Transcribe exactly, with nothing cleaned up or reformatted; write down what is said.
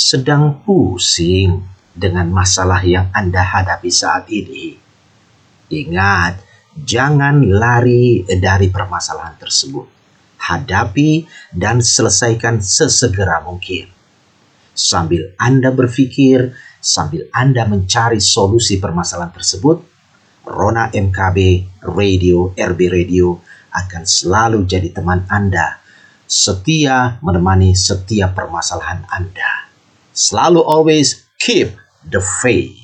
sedang pusing dengan masalah yang Anda hadapi saat ini, ingat, jangan lari dari permasalahan tersebut. Hadapi dan selesaikan sesegera mungkin. Sambil Anda berpikir, sambil Anda mencari solusi permasalahan tersebut, Rona M K B Radio, R B Radio akan selalu jadi teman Anda, setia menemani setiap permasalahan Anda. Selalu always keep the faith.